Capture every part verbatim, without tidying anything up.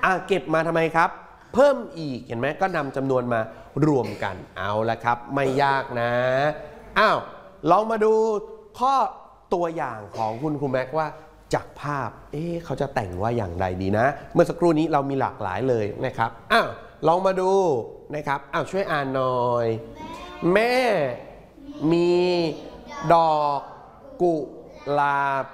อ่ะเก็บมาทำไมครับเพิ่มอีกเห็นไหมก็นำจำนวนมารวมกันเอาละครับไม่ยากนะอ้าวลองมาดูข้อตัวอย่างของคุณครูแม็กว่าจากภาพเอ๊ะเขาจะแต่งว่าอย่างไรดีนะเมื่อสักครู่นี้เรามีหลากหลายเลยนะครับอ้าวลองมาดูนะครับอ้าวช่วยอ่านหน่อยแม่มีดอกกุหลาบ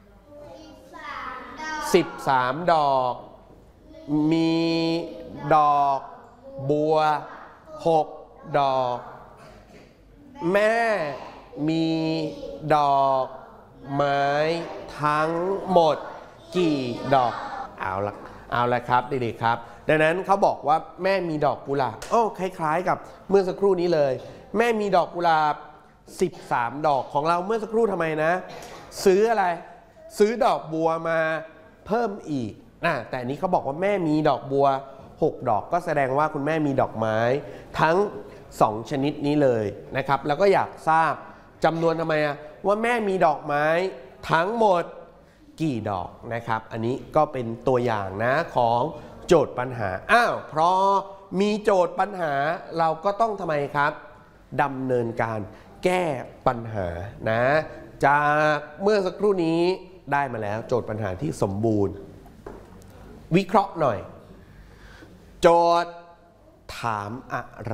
สิบสามดอกมีดอกบัวหกดอกแม่มีดอกไม้ทั้งหมดกี่ดอกเอาละเอาละครับเด็กๆครับดังนั้นเขาบอกว่าแม่มีดอกกุหลาบโอ้คล้ายๆกับเมื่อสักครู่นี้เลยแม่มีดอกกุหลาบสิบสามดอกของเราเมื่อสักครู่ทำไมนะซื้ออะไรซื้อดอกบัวมาเพิ่มอีกนะแต่อันนี้เขาบอกว่าแม่มีดอกบัวหกดอกก็แสดงว่าคุณแม่มีดอกไม้ทั้งสองชนิดนี้เลยนะครับแล้วก็อยากทราบจำนวนทำไมอะว่าแม่มีดอกไม้ทั้งหมดกี่ดอกนะครับอันนี้ก็เป็นตัวอย่างนะของโจทย์ปัญหาอ้าวเพราะมีโจทย์ปัญหาเราก็ต้องทำไมครับดำเนินการแก้ปัญหานะจากเมื่อสักครู่นี้ได้มาแล้วโจทย์ปัญหาที่สมบูรณ์วิเคราะห์หน่อยโจทย์ถามอะไร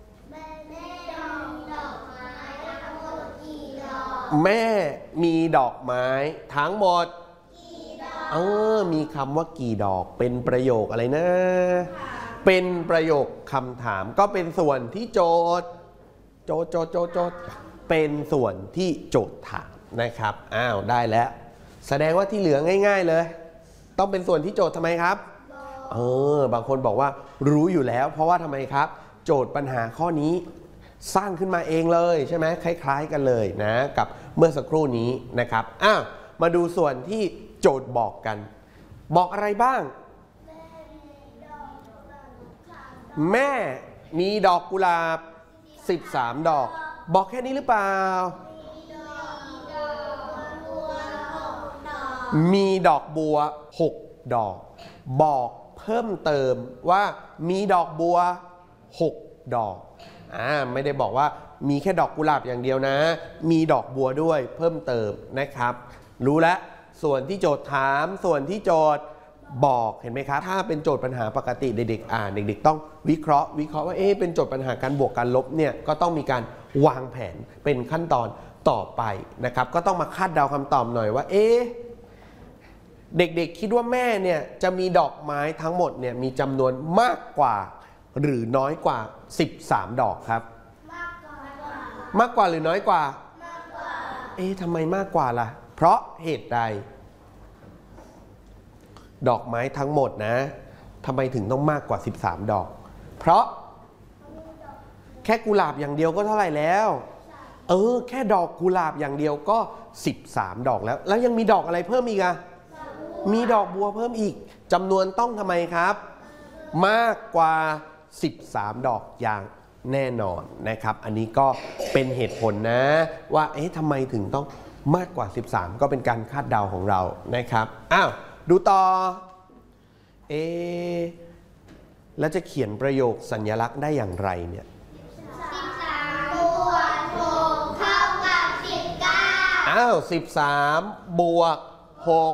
แม่มีดอกไม้ทั้งหมดเออมีคำว่ากี่ดอกเป็นประโยคอะไรนะเป็นประโยคคำถามก็เป็นส่วนที่โจทย์โจทย์โจทย์โจทย์โจทย์เป็นส่วนที่โจทย์ถามนะครับอ้าวได้แล้วแสดงว่าที่เหลือง่ายๆเลยต้องเป็นส่วนที่โจทย์ทำไมครับเออบางคนบอกว่ารู้อยู่แล้วเพราะว่าทำไมครับโจทย์ปัญหาข้อนี้สร้างขึ้นมาเองเลยใช่ไหมคล้ายๆกันเลยนะกับเมื่อสักครู่นี้นะครับอ้าวมาดูส่วนที่โจทย์บอกกันบอกอะไรบ้างแม่มีดอกกุหลาบสิบสามดอกบอกแค่นี้หรือเปล่ามีดอกบัวหกดอกบอกเพิ่มเติมว่ามีดอกบัวหกดอกอ่าไม่ได้บอกว่ามีแค่ดอกกุหลาบอย่างเดียวนะมีดอกบัวด้วยเพิ่มเติมนะครับรู้แล้วส่วนที่โจทย์ถามส่วนที่โจทย์บอกเห็นไหมครับถ้าเป็นโจทย์ปัญหาปกติเด็กๆอ่านเด็กๆต้องวิเคราะห์วิเคราะห์ว่าเอ๊ะเป็นโจทย์ปัญหาการบวกการลบเนี่ยก็ต้องมีการวางแผนเป็นขั้นตอนต่อไปนะครับก็ต้องมาคาดเดาคำตอบหน่อยว่าเอ๊ะเด็กๆคิดว่าแม่เนี่ยจะมีดอกไม้ทั้งหมดเนี่ยมีจำนวนมากกว่าหรือน้อยกว่าสิบสามดอกครับมากกว่ามากกว่าหรือน้อยกว่ามากกว่าเอ๊ะทำไมมากกว่าล่ะเพราะเหตุใดดอกไม้ทั้งหมดนะทำไมถึงต้องมากกว่าสิบสามดอกเพราะแค่กุหลาบอย่างเดียวก็เท่าไหร่แล้วเออแค่ดอกกุหลาบอย่างเดียวก็สิบสามดอกแล้วแล้วยังมีดอกอะไรเพิ่มอีกอะมีดอกบัวเพิ่มอีกจำนวนต้องทำไมครับมากกว่าสิบสามดอกอย่างแน่นอนนะครับอันนี้ก็เป็นเหตุผลนะว่าเอ๊ะทำไมถึงต้องมากกว่าสิบสามก็เป็นการคาดเดาของเรานะครับอ้าวดูต่อเอ๊ะแล้วจะเขียนประโยคสัญลักษณ์ได้อย่างไรเนี่ยสิบสามบวกหกเท่ากับสิบเก้าอ้าวสิบสามบวกหก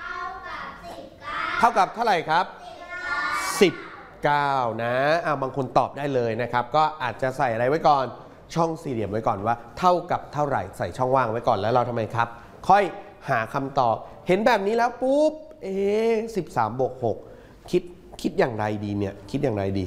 เท่ากับเท่าไหร่ครับสิบเก้านะอ่าบางคนตอบได้เลยนะครับก็อาจจะใส่อะไรไว้ก่อนช่องสี่เหลี่ยมไว้ก่อนว่าเท่ากับเท่าไหร่ใส่ช่องว่างไว้ก่อนแล้วเราทำไมครับค่อยหาคำตอบเห็นแบบนี้แล้วปุ๊บเอ๊ะสิบสามบวกหกคิดคิดอย่างไรดีเนี่ยคิดอย่างไรดี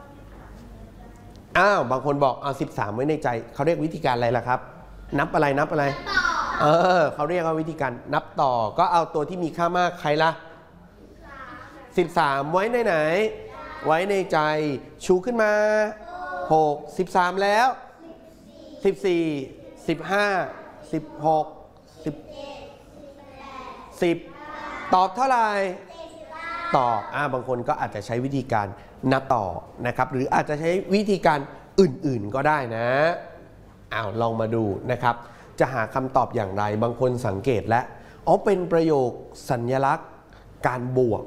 อ้าวบางคนบอกเอาสิบสามไว้ในใจเขาเรียกวิธีการอะไรล่ะครับนับอะไรนับอะไรเออเขาเรียกว่าวิธีการนับต่อก็เอาตัวที่มีค่ามากใครล่ะสิบสามไว้ในไหนไว้ในใจชูขึ้นมาหก สิบสามแล้วสิบสี่ สิบห้า สิบหก สิบ สิบตอบเท่าไหร่ตอบอ่าบางคนก็อาจจะใช้วิธีการนับต่อนะครับหรืออาจจะใช้วิธีการอื่นๆก็ได้นะอ้าวลองมาดูนะครับจะหาคำตอบอย่างไรบางคนสังเกตและอ๋อเป็นประโยคสัญลักษณ์การบวก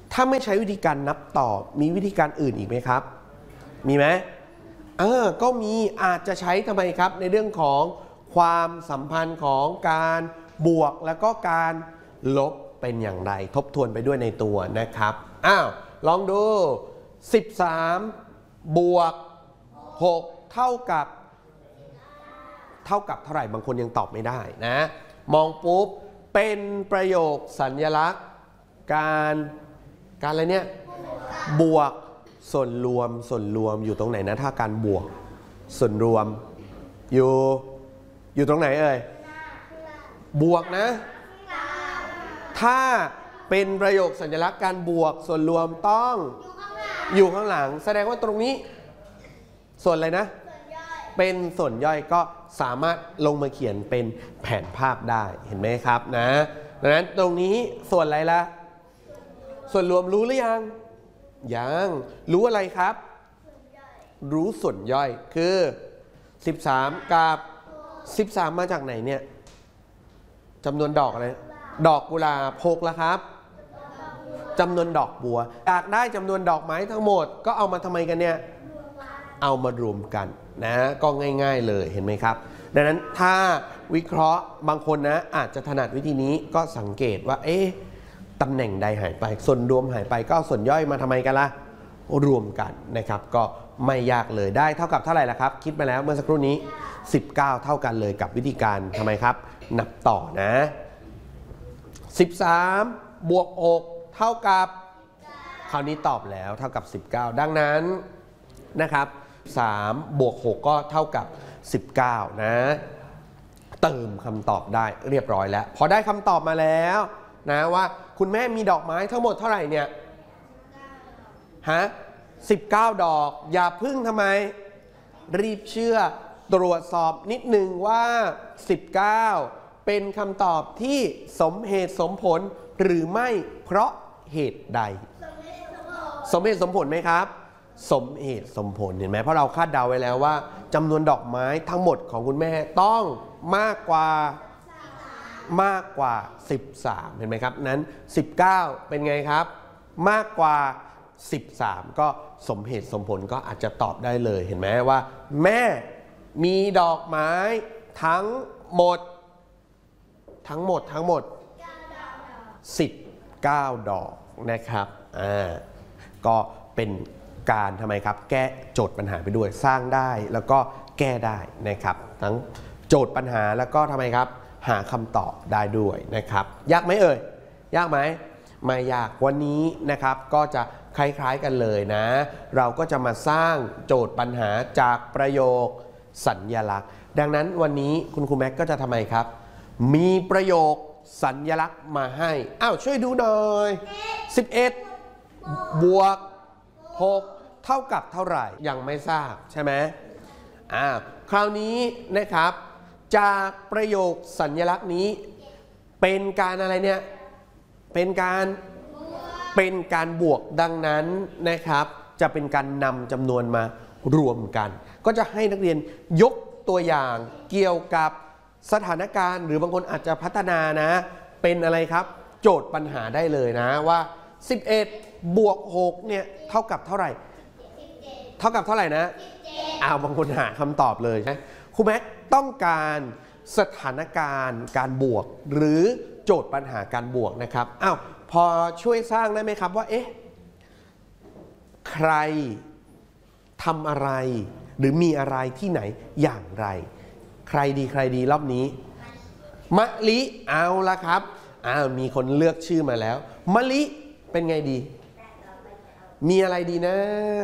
ถ้าไม่ใช้วิธีการนับต่อมีวิธีการอื่นอีกไหมครับมีไหมเออก็มีอาจจะใช้ทำไมครับในเรื่องของความสัมพันธ์ของการบวกแล้วก็การลบเป็นอย่างไรทบทวนไปด้วยในตัวนะครับอ้าวลองดูสิบสามบวกหกเท่ากับเท่ากับเท่าไหร่บางคนยังตอบไม่ได้นะมองปุ๊บเป็นประโยคสัญลักษณ์การการอะไรเนี่ยบวกส่วนรวมส่วนรวมอยู่ตรงไหนนะถ้าการบวกส่วนรวมอยู่อยู่ตรงไหนเอ่ยบวกนะถ้าเป็นประโยคสัญลักษณ์การบวกส่วนรวมต้องอยู่ข้างหลังแสดงว่าตรงนี้ส่วนอะไรนะเป็นส่วนย่อยก็สามารถลงมาเขียนเป็นแผนภาพได้เห็นไหมครับนะดังนั้นตรงนี้ส่วนอะไรละส่วนรวมรู้หรือยังยังรู้อะไรครับรู้ส่วนย่อยคือสิบสามกับสิบสามมาจากไหนเนี่ยจำนวนดอกอะไรดอกกุหลาบหกแล้วครับจำนวนดอกบัวอยากได้จำนวนดอกไม้ทั้งหมดก็เอามาทำไมกันเนี่ยเอามารวมกันนะก็ง่ายๆเลยเห็นไหมครับดังนั้นถ้าวิเคราะห์บางคนนะอาจจะถนัดวิธีนี้ก็สังเกตว่าเอ๊ะตำแหน่งใดหายไปส่วนรวมหายไปก็ส่วนย่อยมาทำไมกันล่ะรวมกันนะครับก็ไม่ยากเลยได้เท่ากับเท่าไหร่ล่ะครับคิดมาแล้วเมื่อสักครู่นี้สิบเก้าเท่ากันเลยกับวิธีการทำไมครับนับต่อนะสิบสามบวกหกเท่ากับคราวนี้ตอบแล้วเท่ากับสิบเก้าดังนั้นนะครับสามบวกหกก็เท่ากับสิบเก้านะเติมคำตอบได้เรียบร้อยแล้วพอได้คำตอบมาแล้วนะว่าคุณแม่มีดอกไม้ทั้งหมดเท่าไหร่เนี่ยฮะสิบเก้าดอกอย่าพึ่งทำไมรีบเชื่อตรวจสอบนิดนึงว่าสิบเก้าเป็นคำตอบที่สมเหตุสมผลหรือไม่เพราะเหตุใดสมเหตุสมผลไหมครับสมเหตุสมผลเห็นไหมเพราะเราคาดเดาไว้แล้วว่าจำนวนดอกไม้ทั้งหมดของคุณแม่ต้องมากกว่ามากกว่าสิบสามเห็นไหมครับนั้นสิบเก้าเป็นไงครับมากกว่าสิบสามก็สมเหตุสมผลก็อาจจะตอบได้เลยเห็นไหมว่าแม่มีดอกไม้ทั้งหมดทั้งหมดทั้งหมดสิบเก้าดอกนะครับอ่าก็เป็นการทำไมครับแก้โจทย์ปัญหาไปด้วยสร้างได้แล้วก็แก้ได้นะครับทั้งโจทย์ปัญหาแล้วก็ทำไมครับหาคำตอบได้ด้วยนะครับยากไหมเอ่ยยากไหมไม่ยากวันนี้นะครับก็จะคล้ายๆกันเลยนะเราก็จะมาสร้างโจทย์ปัญหาจากประโยคสัญลักษณ์ดังนั้นวันนี้คุณครูแม็กก็จะทำไมครับมีประโยคสัญลักษณ์มาให้อ้าวช่วยดูหน่อยสิบเอ็ดบวกหกเท่ากับเท่าไหร่ยังไม่ทราบใช่ไหมอ่าคราวนี้นะครับจากประโยคสัญลักษณ์นี้เป็นการอะไรเนี่ยเป็นการเป็นการบวกดังนั้นนะครับจะเป็นการนำจำนวนมารวมกันก็จะให้นักเรียนยกตัวอย่างเกี่ยวกับสถานการณ์หรือบางคนอาจจะพัฒนานะเป็นอะไรครับโจทย์ปัญหาได้เลยนะว่าสิบเอ็ดบวกหกเนี่ยเท่ากับเท่าไหร่เท่ากับเท่าไหร่นะอ้าวบางคนหาคำตอบเลยนะครูแม็กต้องการสถานการณ์การบวกหรือโจทย์ปัญหาการบวกนะครับอ้าวพอช่วยสร้างได้ไหมครับว่าเอ๊ะใครทำอะไรหรือมีอะไรที่ไหนอย่างไรใครดีใครดีรอบนี้มะลิเอาละครับอ้าวมีคนเลือกชื่อมาแล้วมะลิเป็นไงดีมีอะไรดีนะ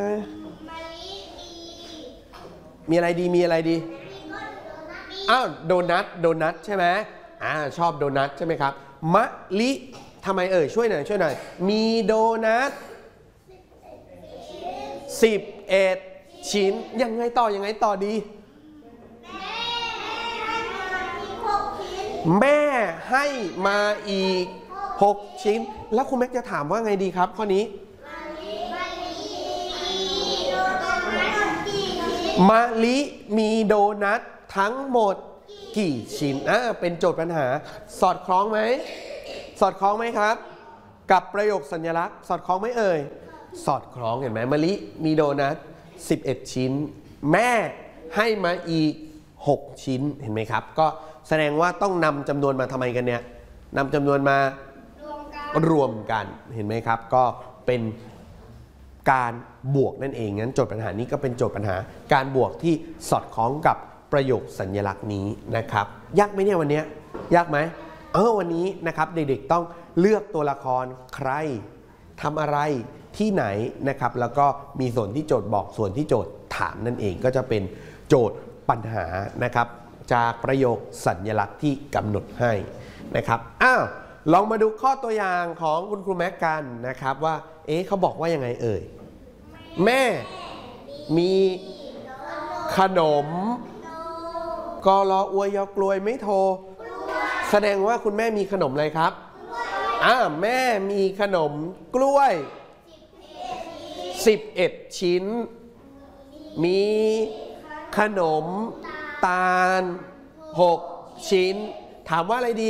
มีอะไรดีมีอะไรดีอ้าวโดนัทโดนัทใช่ไหมอ่าชอบโดนัทใช่ไหมครับมะลิทำไมเอ่ยช่วยหน่อยช่วยหน่อยมีโดนัทสิบเอ็ดชิ้นยังไงต่อยังไงต่อดีแม่ให้มาอีกหกชิ้นแล้วคุณแม็กจะถามว่าไงดีครับข้อนี้มะลิมีโดนัททั้งหมดกี่ชิ้นอ่ะเป็นโจทย์ปัญหาสอดคล้องไหมสอดคล้องไหมครับกับประโยคสัญลักษณ์สอดคล้องไหมเอ่ยสอดคล้องเห็นไหมมะลิมีโดนัทสิบเอ็ดชิ้นแม่ให้มาอีกหกชิ้นเห็นไหมครับก็แสดงว่าต้องนำจำนวนมาทำไมกันเนี่ยนำจำนวนมารวมกันรวมกันเห็นไหมครับก็เป็นการบวกนั่นเองงั้นโจทย์ปัญหานี้ก็เป็นโจทย์ปัญหาการบวกที่สอดคล้องกับประโยคสัญลักษณ์นี้นะครับยากไหมเนี่ยวันนี้ยากไหมเออวันนี้นะครับเด็กๆต้องเลือกตัวละครใครทำอะไรที่ไหนนะครับแล้วก็มีส่วนที่โจทย์บอกส่วนที่โจทย์ถามนั่นเองก็จะเป็นโจทย์ปัญหานะครับจากประโยคสัญลักษณ์ที่กำหนดให้นะครับอ้าวลองมาดูข้อตัวอย่างของคุณครูแม็กกันนะครับว่าเอ๊ะเขาบอกว่ายังไงเอ่ยแม่มีขนมกอรออวยยอกลวยไม่โทรแสดงว่าคุณแม่มีขนมอะไรครับอ่าแม่มีขนมกล้วยสิบเอ็ดชิ้นมีขนมตาลหกชิ้นถามว่าอะไรดี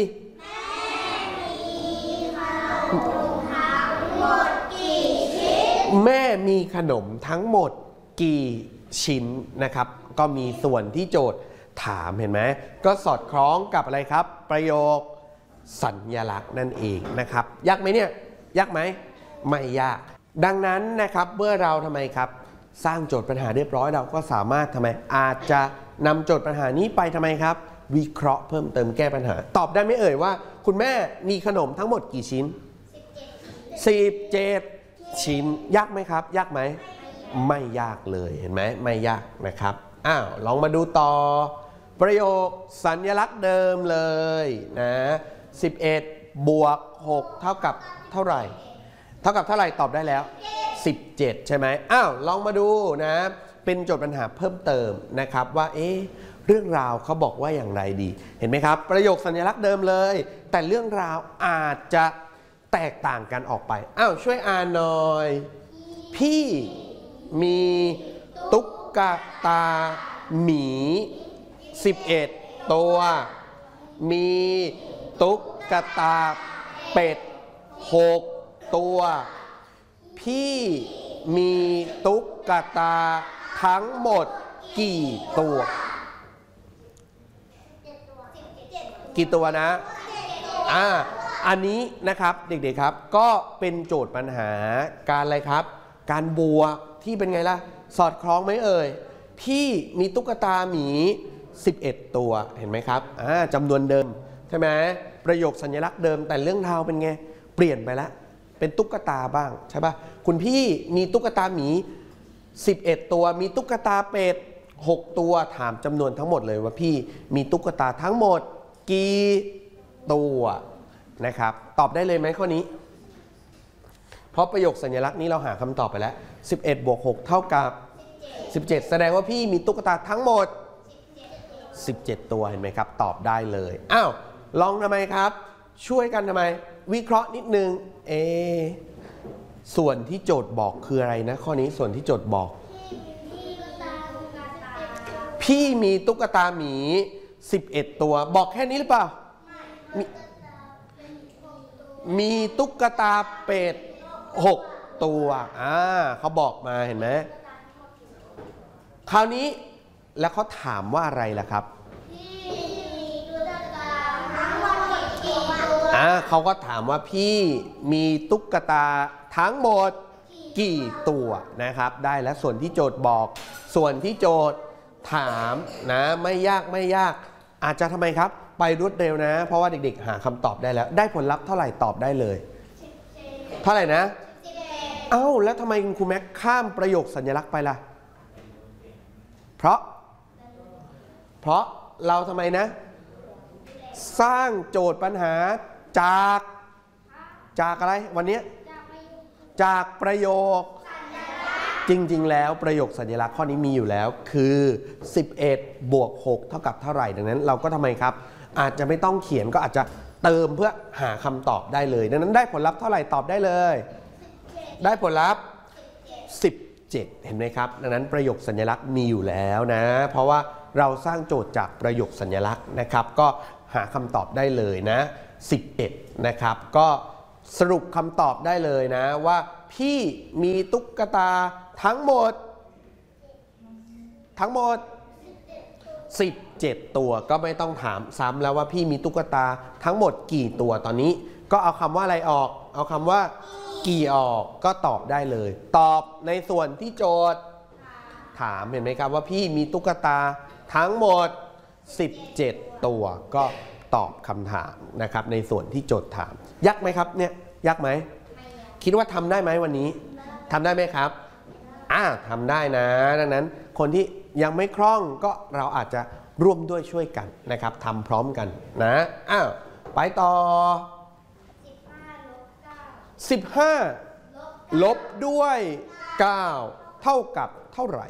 แม่มีขนมทั้งหมดกี่ชิ้นนะครับก็มีส่วนที่โจทย์ถามเห็นไหมก็สอดคล้องกับอะไรครับประโยคสัญลักษณ์นั่นเองนะครับยากไหมเนี่ยยากไหมไม่ยากดังนั้นนะครับเมื่อเราทำไมครับสร้างโจทย์ปัญหาเรียบร้อยเราก็สามารถทำไมอาจจะนำโจทย์ปัญหานี้ไปทำไมครับวิเคราะห์เพิ่มเติมแก้ปัญหาตอบได้ไหมเอ่ยว่าคุณแม่มีขนมทั้งหมดกี่ชิ้นสิบเจ็ดชิ้นยากไหมครับยากไหมไม่ยากเลยเห็นไหมไม่ยากนะครับอ้าวลองมาดูต่อประโยคสัญลักษณ์เดิมเลยนะสิบเอ็ดบวกหกเท่ากับเท่าไหร่เท่ากับเท่าไหร่ตอบได้แล้วสิบเจ็ดใช่ไหมอ้าวลองมาดูนะเป็นโจทย์ปัญหาเพิ่มเติมนะครับว่าเอ๊ะเรื่องราวเขาบอกว่าอย่างไรดีเห็นไหมครับประโยคสัญลักษณ์เดิมเลยแต่เรื่องราวอาจจะแตกต่างกันออกไปอ้าวช่วยอ่านหน่อยพี่มีตุ๊กตาหมีสิบเอ็ดตัวมีตุ๊กตาเป็ดหกตัวพี่มีตุ๊กตาทั้งหมดกี่ตัวกี่ตัวนะอ่าอันนี้นะครับเด็กๆครับก็เป็นโจทย์ปัญหาการอะไรครับการบวกที่เป็นไงล่ะสอดคล้องไหมเอ่ยพี่มีตุ๊กตาหมีสิบเอ็ดตัวเห็นไหมครับอ่าจำนวนเดิมใช่ไหมประโยคสัญลักษณ์เดิมแต่เรื่องราวเป็นไงเปลี่ยนไปแล้วเป็นตุ๊กตาบ้างใช่ป่ะคุณพี่มีตุ๊กตาหมีสิบเอ็ดตัวมีตุ๊กตาเป็ดหกตัวถามจำนวนทั้งหมดเลยว่าพี่มีตุ๊กตาทั้งหมดกี่ตัวนะครับตอบได้เลยไหมข้อนี้เพราะประโยคสัญลักษณ์นี้เราหาคำตอบไปแล้วสิบเอ็ดบวกหกเท่ากับสิบเจ็ดแสดงว่าพี่มีตุ๊กตาทั้งหมดสิบเจ็ดตัวเห็นไหมครับตอบได้เลยอ้าวลองทำไมครับช่วยกันทำไมวิเคราะห์นิดนึงเอส่วนที่โจทย์บอกคืออะไรนะข้อนี้ส่วนที่โจทย์บอกพี่มีตุ๊กตาหมีสิบเอ็ดตัวบอกแค่นี้หรือเปล่ามีมีตุ๊กตาเป็ดหกตัวอ่าเขาบอกมาเห็นไหมคราวนี้แล้วเขาถามว่าอะไรล่ะครับอ่าเขาก็ถามว่าพี่มีตุ๊กตาทั้งหมดกี่ตัวนะครับได้แล้วส่วนที่โจทย์บอกส่วนที่โจทย์ถามนะไม่ยากไม่ยากอาจจะทำไมครับไปรวดเร็วนะเพราะว่าเด็กๆหาคำตอบได้แล้วได้ผลลัพธ์เท่าไหร่ตอบได้เลยเท่าไหร่นะเอ้าแล้วทำไมคุณครูแม็กข้ามประโยคสัญลักษณ์ไปล่ะเพราะเพราะเราทำไมนะสร้างโจทย์ปัญหาจากจากอะไรวันนี้จากประโยคจริงๆแล้วประโยคสัญลักษณ์ข้อนี้มีอยู่แล้วคือสิบเอ็ดบวกหกเท่ากับเท่าไหร่ดังนั้นเราก็ทำไมครับอาจจะไม่ต้องเขียนก็อาจจะเติมเพื่อหาคำตอบได้เลยดังนั้นได้ผลลัพธ์เท่าไหร่ตอบได้เลยได้ผลลัพธ์สิบเจ็ดเห็นไหมครับดังนั้นประโยคสัญลักษณ์มีอยู่แล้วนะเพราะว่าเราสร้างโจทย์จากประโยคสัญลักษณ์นะครับก็หาคำตอบได้เลยนะสิบเอ็ดนะครับก็สรุปคำตอบได้เลยนะว่าพี่มีตุ๊กตาทั้งหมดทั้งหมดสิบเจ็ดตัวก็ไม่ต้องถามซ้ำแล้วว่าพี่มีตุ๊กตาทั้งหมดกี่ตัวตอนนี้ก็เอาคำว่าอะไรออกเอาคำว่ากี่ออกก็ตอบได้เลยตอบในส่วนที่โจทย์ถามเห็นไหมครับว่าพี่มีตุ๊กตาทั้งหมดสิบเจ็ดตัวก็ตอบคำถามนะครับในส่วนที่โจทย์ถามยากไหมครับเนี่ยยากไหมคิดว่าทำได้ไหมวันนี้ทำได้ไหมครับอ่าทำได้นะดังนั้นคนที่ยังไม่คล่องก็เราอาจจะร่วมด้วยช่วยกันนะครับทำพร้อมกันนะอ้าวไปต่อสิบห้าลบด้วยเก้าเท่ากับเท่าไหร่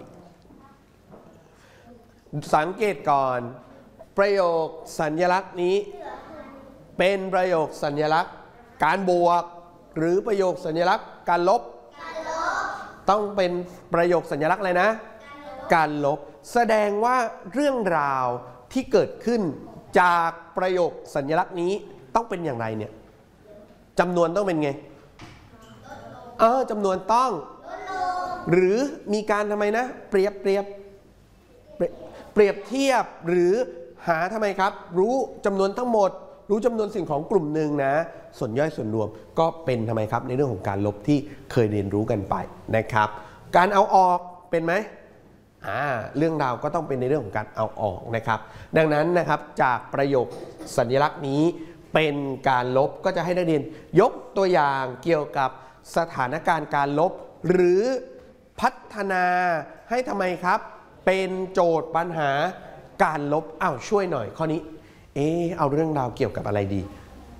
สังเกตก่อนประโยคสัญลักษณ์นี้เป็นประโยคสัญลักษณ์การบวกหรือประโยคสัญลักษณ์การลบต้องเป็นประโยคสัญลักษณ์อะไรนะการลบแสดงว่าเรื่องราวที่เกิดขึ้นจากประโยคสัญลักษณ์นี้ต้องเป็นอย่างไรเนี่ยจำนวนต้องเป็นไงเออจำนวนต้องหรือมีการทำไมนะเปรียบเปรียบเปรียบเทียบหรือหาทำไมครับรู้จำนวนทั้งหมดรู้จำนวนสิ่งของกลุ่มหนึ่งนะส่วนย่อยส่วนรวมก็เป็นทำไมครับในเรื่องของการลบที่เคยเรียนรู้กันไปนะครับการเอาออกเป็นไหมอ่าเรื่องราวก็ต้องเป็นในเรื่องของการเอาออกนะครับดังนั้นนะครับจากประโยคสัญลักษณ์นี้เป็นการลบก็จะให้นักเรียนยกตัวอย่างเกี่ยวกับสถานการณ์การลบหรือพัฒนาให้ทำไมครับเป็นโจทย์ปัญหาการลบอ้าวช่วยหน่อยข้อนี้เออเอาเรื่องราวเกี่ยวกับอะไรดี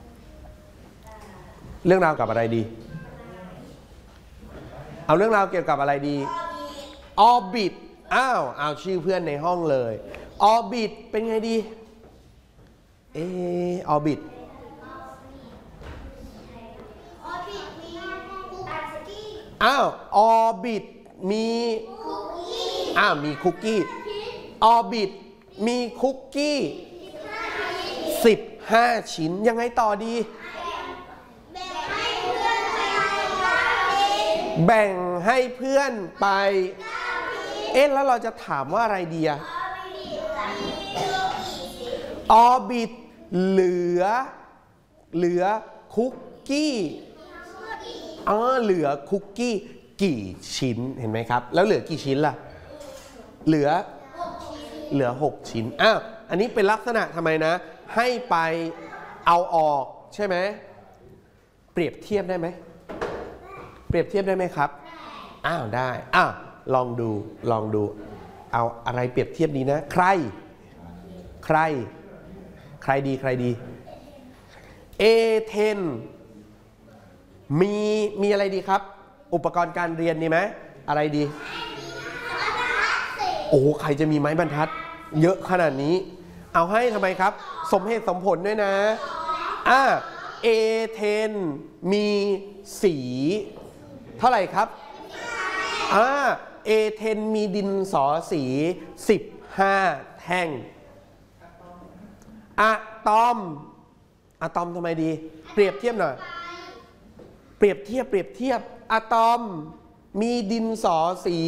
เรื่องราวกับอะไรดีเอาเรื่องราวเกี่ยวกับอะไรดีออร์บิทอ้าวเอาชื่อเพื่อนในห้องเลยออร์บิทเป็นไงดีเออออร์บิทอ้าวออร์บิทมีอ้าวมีคุกกี้ออร์บิทมีคุกกี้สิบห้าชิ้นยังไงต่อดีแบ่งให้เพื่อนไปเอ๊ะแล้วเราจะถามว่าอะไรดีอะออร์บิทเหลือเหลือคุกกี้อ๋อเหลือคุกกี้กี่ชิ้นเห็นไหมครับแล้วเหลือกี่ชิ้นล่ะเหลือเหลือหกชิ้นอ้าวอันนี้เป็นลักษณะทำไมนะให้ไปเอาออกใช่ไหมเปรียบเทียบได้ไหมเปรียบเทียบได้ไหมครับอ้าวได้อ้าวลองดูลองดูเอาอะไรเปรียบเทียบดีนะใครใครใครดีใครดี เอ เท็น มีมีอะไรดีครับอุปกรณ์การเรียนดีไหมอะไรดีโอ้ใครจะมีไม้บรรทัดเยอะขนาดนี้เอาให้ทำไมครับสมเหตุสมผลด้วยนะอ่า เอ เท็น มีสีเท่าไหร่ครับอ่า เอ เท็น มีดินสอสีสิบห้าแท่งอะตอมอะตอมทำไมดีเปรียบเทียบหน่อยเปรียบเทียบเปรียบเทียบอะตอมมีดินสอสี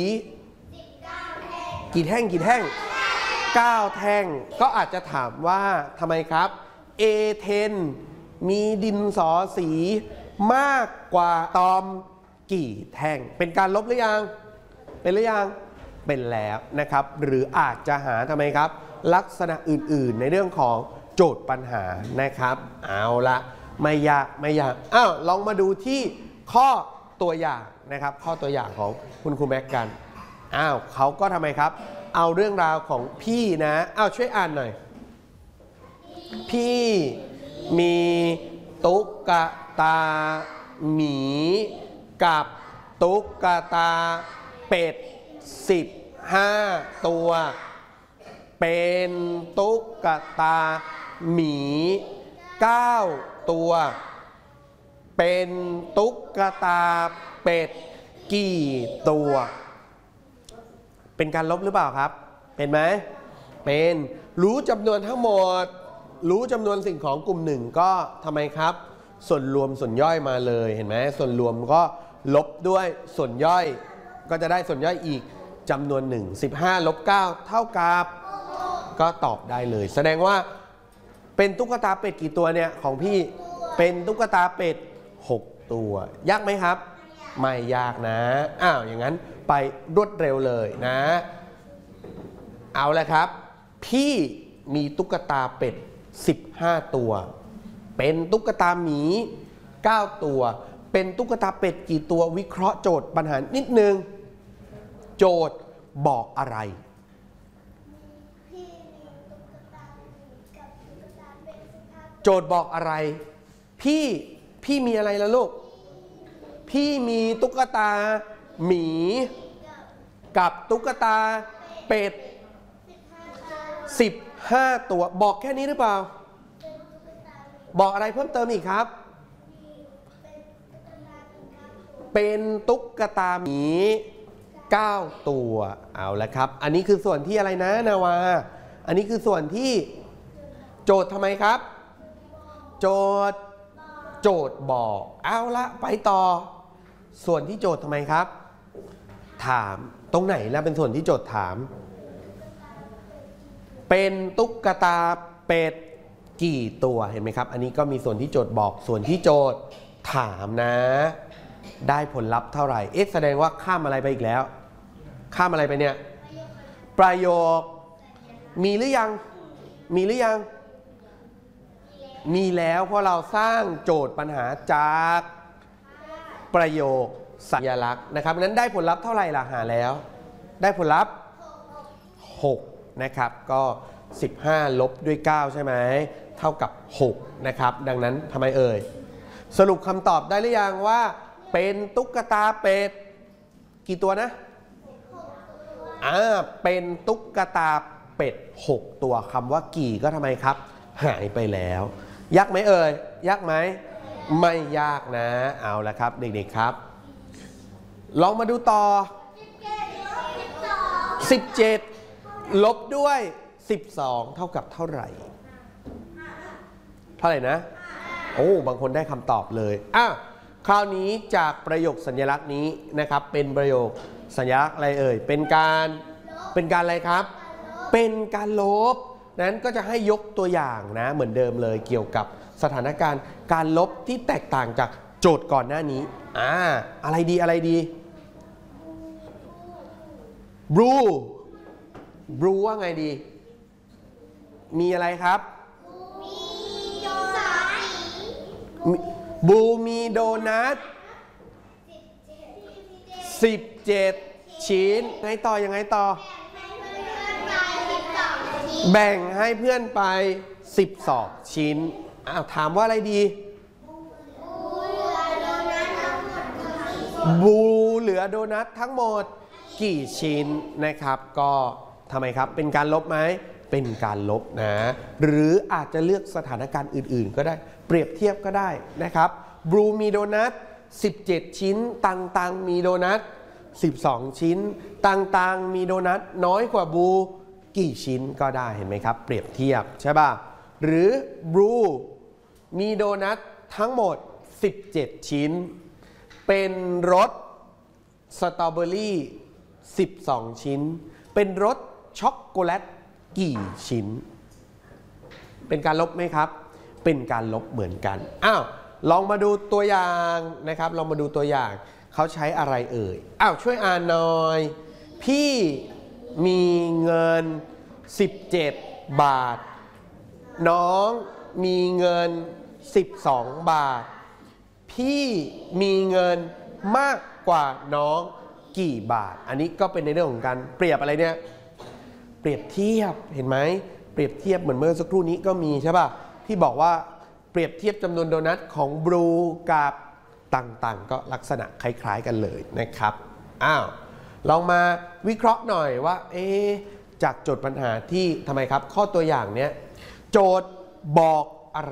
กี่แท่งกี่แท่งเก้าแท่งก็อาจจะถามว่าทำไมครับ เอ เท็น มีดินสอสีมากกว่าตอมกี่แท่งเป็นการลบหรือยังเป็นหรือยังเป็นแล้วนะครับหรืออาจจะหาทำไมครับลักษณะอื่นๆในเรื่องของโจทย์ปัญหานะครับเอาละไม่ยากไม่ยากอ้าวลองมาดูที่ข้อตัวอย่างนะครับข้อตัวอย่างของคุณครูแม็กกันอ้าวเขาก็ทำไมครับเอาเรื่องราวของพี่นะอ้าวช่วยอ่านหน่อยพี่มีตุ๊กตาหมีกับตุ๊กตาเป็ดสิบห้าตัวเป็นตุ๊กตาหมีเก้าตัวเป็นตุ๊กตาเป็ดกี่ตัวเป็นการลบหรือเปล่าครับเป็นไหมเป็นรู้จำนวนทั้งหมดรู้จำนวนสิ่งของกลุ่มหนึ่งก็ทำไมครับส่วนรวมส่วนย่อยมาเลยเห็นไหมส่วนรวมก็ลบด้วยส่วนย่อยก็จะได้ส่วนย่อยอีกจำนวนหนึ่ง สิบห้าลบเก้าเท่ากับก็ตอบได้เลยแสดงว่าเป็นตุ๊กตาเป็ดกี่ตัวเนี่ยของพี่เป็นตุ๊กตาเป็ดหกตัวยากไหมครับไม่ยากนะอ้าวอย่างนั้นไปรวดเร็วเลยนะเอาละครับพี่มีตุ๊กตาเป็ดสิบห้าตัวเป็นตุ๊กตาหมีเก้าตัวเป็นตุ๊กตาเป็ดกี่ตัววิเคราะห์โจทย์ปัญหานิดนึงโจทย์บอกอะไรโจทย์บอกอะไรพี่พี่มีอะไรล่ะลูกพี่มีตุ๊กตาหมีกับตุ๊กตาเป็ดสิบห้าตัวบอกแค่นี้หรือเปล่าบอกอะไรเพิ่มเติมอีกครับเป็นตุ๊กตาหมีเก้าตัวเอาละครับอันนี้คือส่วนที่อะไรนะนาวาอันนี้คือส่วนที่โจทย์ทำไมครับโจทย์โจทย์บอกเอาละไปต่อส่วนที่โจทย์ทำไมครับถามตรงไหนแล้วเป็นส่วนที่โจทย์ถามเป็นตุ๊กตาเป็ดกี่ตัวเห็นไหมครับอันนี้ก็มีส่วนที่โจทย์บอกส่วนที่โจทย์ถามนะได้ผลลัพธ์เท่าไหร่เอ๊ะแสดงว่าข้ามอะไรไปอีกแล้วข้ามอะไรไปเนี่ยประโยคมีหรือยังมีหรือยังมีแล้วเพราะเราสร้างโจทย์ปัญหาจากประโยคสัญลักษณ์นะครับนั้นได้ผลลัพธ์เท่าไหร่ล่ะหาแล้วได้ผลลัพธ์หกนะครับก็สิบห้าลบด้วยเก้าใช่ไหมเท่ากับหกนะครับดังนั้นทำไมเอ่ยสรุปคำตอบได้หรือยังว่าเป็นตุ๊กตาเป็ดกี่ตัวนะอ่าเป็นตุ๊กตาเป็ดหกตัวคำว่ากี่ก็ทำไมครับหายไปแล้วยากไหมเอ่ยยากไหมไม่ยากนะเอาละครับเด็กๆครับลองมาดูต่อสิบเจ็ดลบด้วยสิบสองเท่ากับเท่าไหร่เท่าไหร่นะโอ้บางคนได้คำตอบเลยอ้าวคราวนี้จากประโยคสัญลักษณ์นี้นะครับเป็นประโยคสัญลักษณ์อะไรเอ่ยเป็นการเป็นการอะไรครับเป็นการลบนั้นก็จะให้ยกตัวอย่างนะเหมือนเดิมเลยเกี่ยวกับสถานการณ์การลบที่แตกต่างจากโจทย์ก่อนหน้านี้อ่าอะไรดีอะไรดีบลูบลูว่าไงดีมีอะไรครับบลูมีโดนัทสิบเจ็ดชิ้นไงต่อยังไงต่อแบ่งให้เพื่อนไปสิบสองชิ้นอ้าวถามว่าอะไรดีบูเหลือโดนัททั้งหมดกี่ชิ้นนะครับก็ทำไมครับเป็นการลบไหมเป็นการลบนะหรืออาจจะเลือกสถานการณ์อื่นๆก็ได้เปรียบเทียบก็ได้นะครับบลูมีโดนัทสิบเจ็ดชิ้นตังตังมีโดนัทสิบสองชิ้นตังตังมีโดนัทน้อยกว่าบลูกี่ชิ้นก็ได้เห็นไหมครับเปรียบเทียบใช่ป่ะหรือบลูมีโดนัททั้งหมดสิบเจ็ดชิ้นเป็นรสสตรอเบอรี่สิบสองชิ้นเป็นรสช็อกโกแลตกี่ชิ้นเป็นการลบไหมครับเป็นการลบเหมือนกันอ้าวลองมาดูตัวอย่างนะครับลองมาดูตัวอย่างเขาใช้อะไรเอ่ยอ้าวช่วยอ่านหน่อยพี่มีเงินสิบเจ็ดบาทน้องมีเงินสิบสองบาทพี่มีเงินมากกว่าน้องกี่บาทอันนี้ก็เป็นในเรื่องของการเปรียบอะไรเนี่ยเปรียบเทียบเห็นไหมเปรียบเทียบเหมือนเมื่อสักครู่นี้ก็มีใช่ป่ะที่บอกว่าเปรียบเทียบจำนวนโดนัทของบลูกับต่างๆก็ลักษณะคล้ายๆกันเลยนะครับอ้าวลองมาวิเคราะห์หน่อยว่าเอ๊ะจากโจทย์ปัญหาที่ทำไมครับข้อตัวอย่างเนี้ยโจทย์บอกอะไร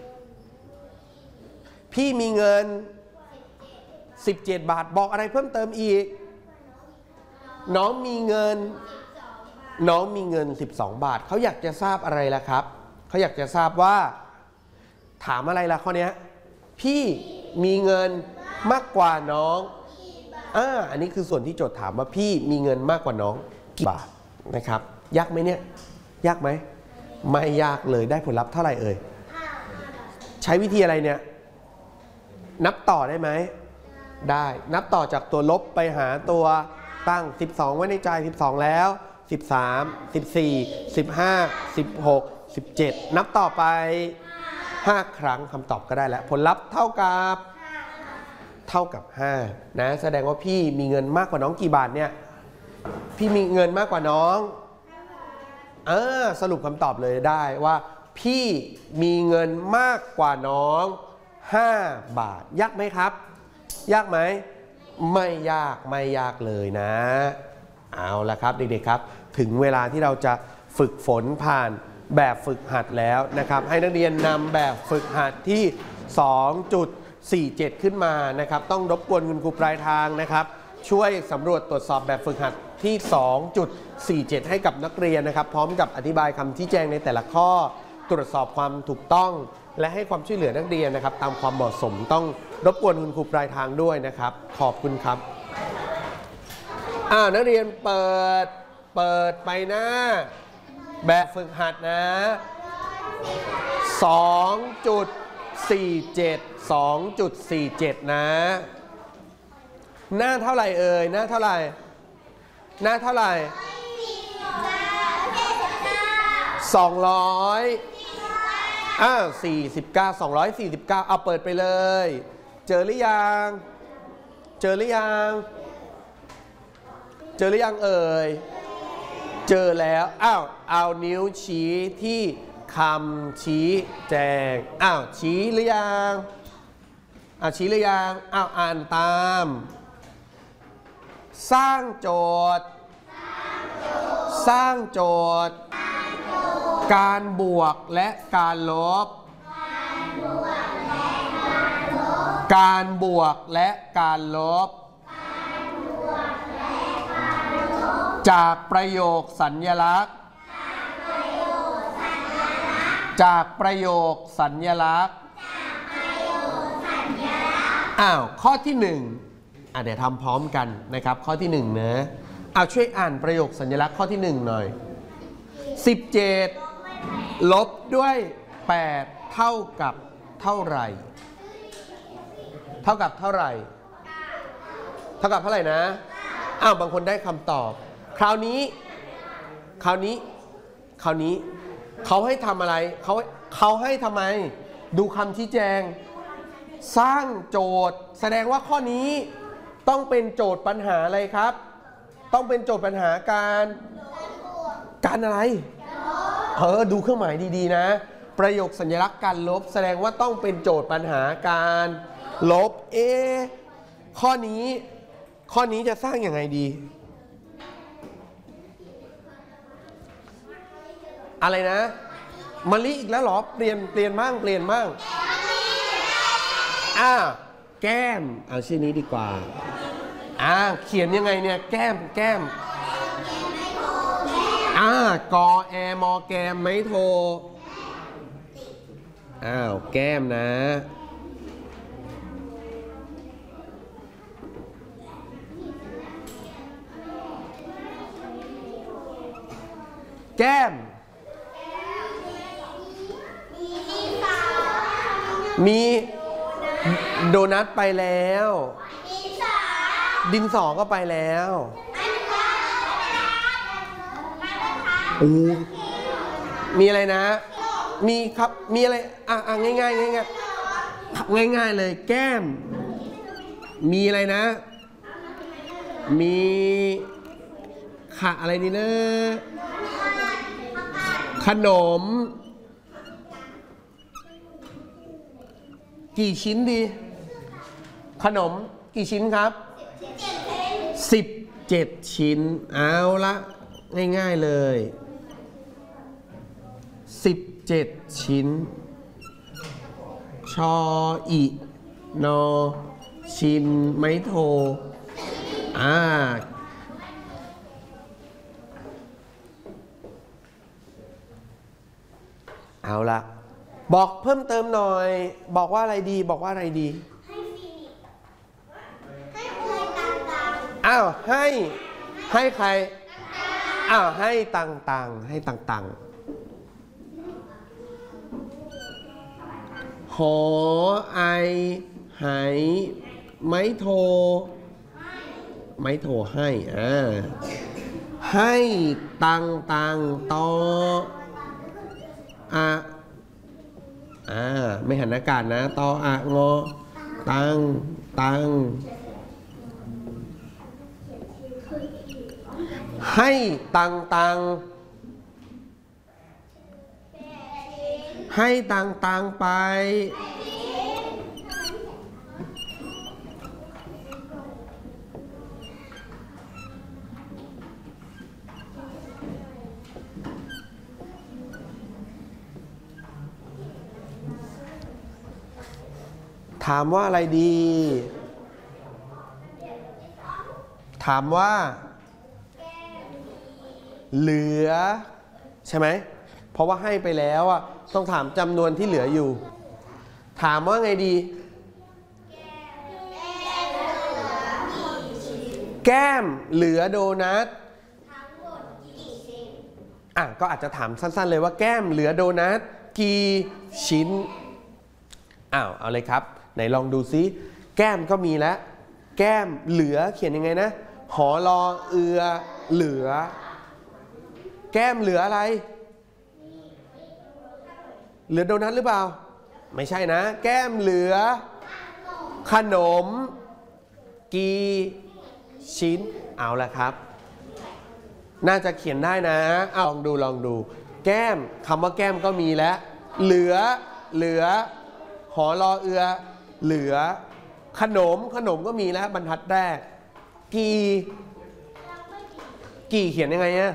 พี่มีเงินสิบเจ็ดบาทบอกอะไรเพิ่มเติมอีกน้องมีเงินน้องมีเงินสิบสองบาทเขาอยากจะทราบอะไรล่ะครับเขาอยากจะทราบว่าถามอะไรล่ะข้อนี้พี่มีเงินมากกว่าน้องอ่าอันนี้คือส่วนที่โจทย์ถามว่าพี่มีเงินมากกว่าน้องกี่บาทนะครับยากไหมเนี่ยยากไหมไม่ยากเลยได้ผลลัพธ์เท่าไหร่เอ่ยใช้วิธีอะไรเนี่ยนับต่อได้ไหมได้นับต่อจากตัวลบไปหาตัวตั้งสิบสองไว้ในใจสิบสองแล้วสิบสาม สิบสี่ สิบห้า สิบหก สิบเจ็ดนับต่อไปห้าครั้งคำตอบก็ได้แล้วผลลัพธ์เท่ากับเท่ากับห้านะแสดงว่าพี่มีเงินมากกว่าน้องกี่บาทเนี่ยพี่มีเงินมากกว่าน้องเออสรุปคำตอบเลยได้ว่าพี่มีเงินมากกว่าน้องห้าบาทยากไหมครับยากไหมไม่ยากไม่ยากเลยนะเอาละครับเด็กๆครับถึงเวลาที่เราจะฝึกฝนผ่านแบบฝึกหัดแล้วนะครับให้นักเรียนนำแบบฝึกหัดที่ สองจุดสี่เจ็ด ขึ้นมานะครับต้องรบกวนคุณครูปลายทางนะครับช่วยสำรวจตรวจสอบแบบฝึกหัดที่ สองจุดสี่เจ็ด ให้กับนักเรียนนะครับพร้อมกับอธิบายคำชี้แจงในแต่ละข้อตรวจสอบความถูกต้องและให้ความช่วยเหลือนักเรียนนะครับตามความเหมาะสมต้องรบกวนคุณครูปลายทางด้วยนะครับขอบคุณครับอ่านักเรียนเปิดเปิดไปหน้าแบบฝึกหัดนะ สองจุดสี่เจ็ด สองจุดสี่เจ็ด นะหน้าเท่าไหร่เอ่ยหน้าเท่าไหร่หน้าเท่าไหร่สองร้อยอ้าวสี่สิบเก้า สองร้อยสี่สิบเก้าเอาเปิดไปเลยเจอหรือยังเจอหรือยังเจอหรือยังเอ่ยเจอแล้วอ้าวเอานิ้วชี้ที่คำชี้แจงอ้าวชี้หรือยังอ้าวชี้หรือยังอ้าวอ่านตามสร้างโจทย์สร้างโจทย์การบวกและการลบการบวกและการลบจากประโยคสัญลักษณ์จากประโยคสัญลักษณ์อ้าวข้อที่หนึ่งอ่ะเดี๋ยวทำพร้อมกันนะครับข้อที่หนึ่งนะเอาช่วยอ่านประโยคสัญลักษณ์ข้อที่หนึ่งหน่อยสิบเจ็ดลบด้วยแปดเท่ากับเท่าไหร่เท่ากับเท่าไหร่เท่ากับเท่าไหร่นะอ้าวบางคนได้คำตอบคราวนี้คราวนี้คราวนี้เขาให้ทำอะไรเขาเขาให้ทำไมดูคำชี้แจงสร้างโจทย์แสดงว่าข้อนี้ต้องเป็นโจทย์ปัญหาอะไรครับต้องเป็นโจทย์ปัญหาการการอะไรเออดูเครื่องหมายดีๆนะประโยคสัญลักษณ์การลบแสดงว่าต้องเป็นโจทย์ปัญหาการลบเอข้อนี้ข้อนี้จะสร้างยังไงดีอะไรนะมะลิอีกแล้วหรอเปลี่ยนเปลี่ยนบ้างเปลี่ยนบ้างอ่าแก้มเอาชื่อนี้ดีกว่าอ่าเขียนยังไงเนี่ยแก้มแก้มอ่ากอแอมอแกมไม่โทอ้าวแก้มนะแก้มมีโดนัทไปแล้วดินสอก็ไปแล้วโอ้มีอะไรนะมีครับมีอะไรอ่ะอ่ะง่ายง่ายง่ายง่ายง่ายๆเลยแก้มมีอะไรนะมีขะอะไรดีนะขนมกี่ชิ้นดีขนมกี่ชิ้นครับสิบเจ็ดชิ้นเอาละง่ายๆเลยสิบเจ็ดชิ้นชออินอชินไม้โทอ่าเอาละบอกเพิ่มเติมหน่อยบอกว่าอะไรดีบอกว่าอะไรดีให้ฟีนิกให้ใครต่างๆอ้าวให้ให้ใครอ้าวให้ต่างๆให้ต่างๆหอไอไหไม้โทไม้โทให้อ่าให้ตังตังตออะอ่าไม่หันอากาศนะตออะงอตังตังให้ตังตังให้ตังตังไปถามว่าอะไรดี ถามว่าเหลือใช่ไหมเพราะว่าให้ไปแล้วอ่ะต้องถามจำนวนที่เหลืออยู่ถามว่าไงดีแก้มเหลือโดนัทอ่ะก็อาจจะถามสั้นๆเลยว่าแก้มเหลือโดนัทกี่ชิ้นอ้าวเอาเลยครับไหนลองดูซิแก้มก็มีแล้วแก้มเหลือเขียนยังไงนะหอรอเอือเหลือแก้มเหลืออะไรเหลือโดนัทหรือเปล่าไม่ใช่นะแก้มเหลือขนมกี่ชิ้นเอาละครับน่าจะเขียนได้นะเอาลองดูลองดูแก้มคำว่าแก้มก็มีแล้วเหลือเหลือหอรอเอือเหลือขนมขนมก็มีแล้วบรรทัดแรกกี่กี่เขียนยังไงอะ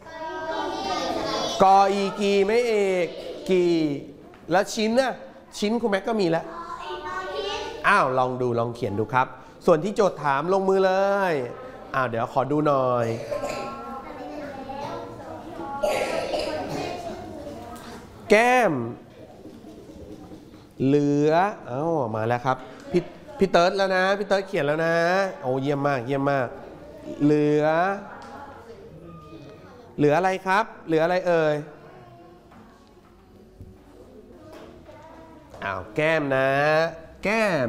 กออีกีไม่เอกกี่แล้วชิ้นน่ะชิ้นคุณแม็กก็มีแล้วอ้าวลองดูลองเขียนดูครับส่วนที่โจทย์ถามลงมือเลยอ้าวเดี๋ยวขอดูหน่อยแก้มเหลือเอ้ามาแล้วครับพี่พี่เติร์ดแล้วนะพี่เติร์ดเขียนแล้วนะโอ้เยี่ยมมากเยี่ยมมากเหลือเหลืออะไรครับเหลืออะไรเอ่ยอ้าวแก้มนะแก้ม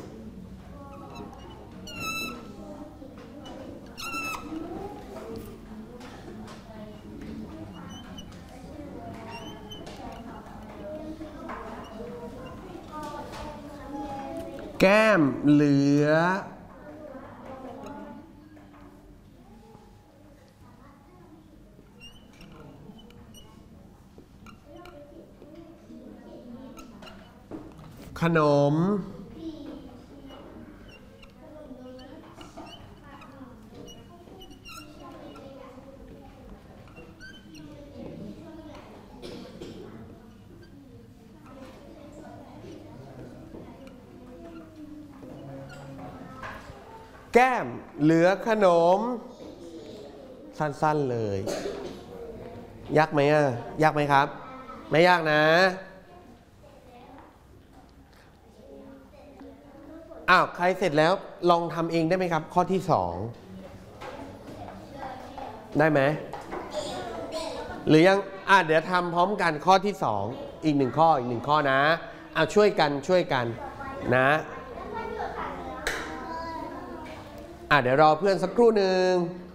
แก้มเหลือขนมแก้มเหลือขนมสั้นๆเลยยากไหมอ่ะยากไหมครับไม่ยากนะอ้าวใครเสร็จแล้วลองทำเองได้ไหมครับข้อที่สองได้ไหมหรือยังอ่ะเดี๋ยวทำพร้อมกันข้อที่สองอีกหนึ่งข้ออีกหนึ่งข้อนะเอาช่วยกันช่วยกันนะอ่ะเดี๋ยวรอเพื่อนสักครู่หนึ่ง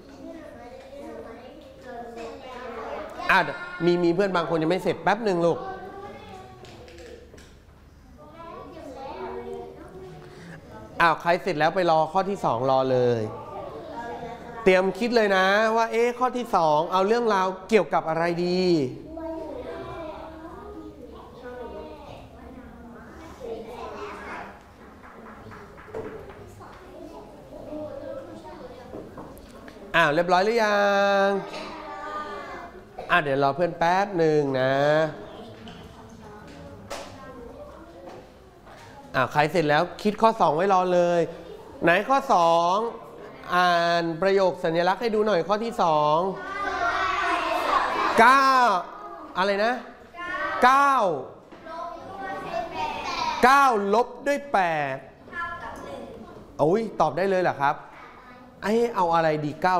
อ่ะมีมีเพื่อนบางคนยังไม่เสร็จแป๊บหนึ่งลูกอ้าวใครเสร็จแล้วไปรอข้อที่สองรอเลยเตรียมคิดเลยนะว่าเอ๊ะข้อที่สองเอาเรื่องราวเกี่ยวกับอะไรดีอ้าวเรียบร้อยหรือยังอ่ะเดี๋ยวรอเพื่อนแป๊บหนึ่งนะอ่าใครเสร็จแล้วคิดข้อสองไว้รอเลยไหนข้อสองอ่านประโยคสัญลักษณ์ให้ดูหน่อยข้อที่สองเก้าอะไรนะเก้าเก้าลบด้วยแปดเท่ากับหนึ่งโอ้ยตอบได้เลยเหรอครับไอ้เอาอะไรดีเก้า